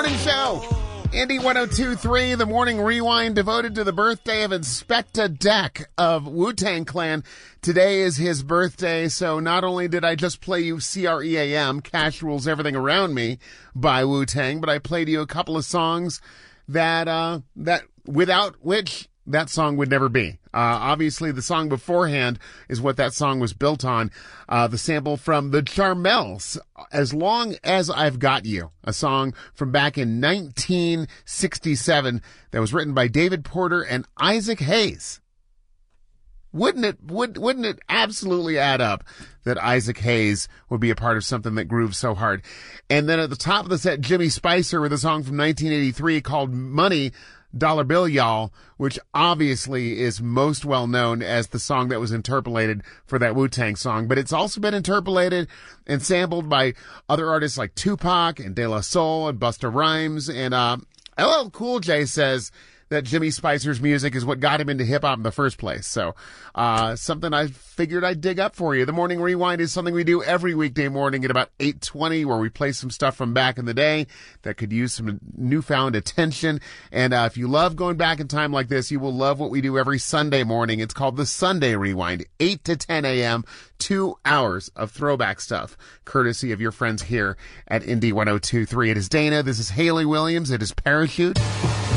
Morning Show. Indy 102.3, the Morning Rewind devoted to the birthday of Inspectah Deck of Wu-Tang Clan. Today is his birthday, so not only did I just play you CREAM, Cash Rules Everything Around Me by Wu-Tang, but I played you a couple of songs that without which that song would never be. Obviously, the song beforehand is what that song was built on. The sample from the Charmels, As Long As I've Got You, a song from back in 1967 that was written by David Porter and Isaac Hayes. Wouldn't it absolutely add up that Isaac Hayes would be a part of something that grooves so hard? And then at the top of the set, Jimmy Spicer with a song from 1983 called Money, Dollar Bill Y'all, which obviously is most well known as the song that was interpolated for that Wu-Tang song, but it's also been interpolated and sampled by other artists like Tupac and De La Soul and Busta Rhymes, and LL Cool J says that Jimmy Spicer's music is what got him into hip-hop in the first place. So, something I figured I'd dig up for you. The Morning Rewind is something we do every weekday morning at about 8:20, where we play some stuff from back in the day that could use some newfound attention. And if you love going back in time like this, you will love what we do every Sunday morning. It's called the Sunday Rewind, 8 to 10 a.m., 2 hours of throwback stuff, courtesy of your friends here at Indy 102.3. It is Dana. This is Haley Williams. It is Parachute.